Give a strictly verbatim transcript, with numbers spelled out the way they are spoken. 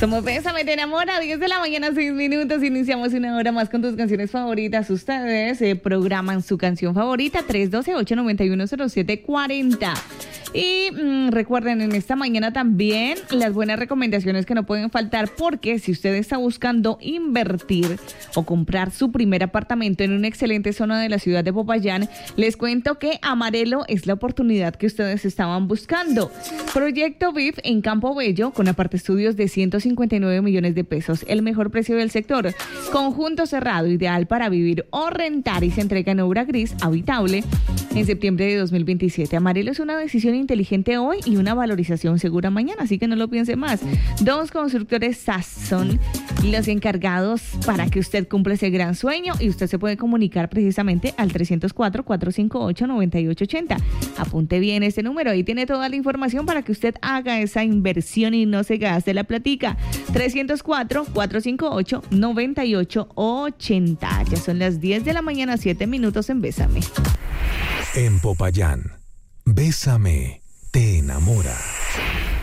Somos Bésame, te enamora, diez de la mañana, seis minutos. Iniciamos una hora más con tus canciones favoritas. Ustedes eh, programan su canción favorita, tres uno dos, ocho nueve uno, cero siete cuatro cero. Y mmm, recuerden, en esta mañana también las buenas recomendaciones que no pueden faltar, porque si usted está buscando invertir o comprar su primer apartamento en una excelente zona de la ciudad de Popayán, les cuento que Amarelo es la oportunidad que ustedes estaban buscando. Proyecto V I P en Campo Bello, con aparte estudios de ciento cincuenta y nueve millones de pesos, el mejor precio del sector. Conjunto cerrado, ideal para vivir o rentar, y se entrega en obra gris habitable en septiembre de dos mil veintisiete. Amarelo es una decisión inteligente hoy y una valorización segura mañana, así que no lo piense más. Dos constructores S A S son los encargados para que usted cumpla ese gran sueño, y usted se puede comunicar precisamente al trescientos cuatro, cuatrocientos cincuenta y ocho, noventa y ocho ochenta. Apunte bien este número, ahí tiene toda la información para que usted haga esa inversión y no se gaste la platica. trescientos cuatro, cuatrocientos cincuenta y ocho, noventa y ocho ochenta. Ya son las diez de la mañana, siete minutos en Bésame. En Popayán, Bésame, te enamora.